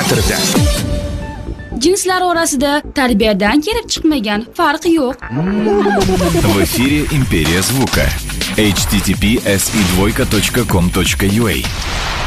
ta'tirida. Jinslar orasida tarbiyadan kelib chiqmagan farq yo'q. В эфире «Империя звука». https://2.com.ua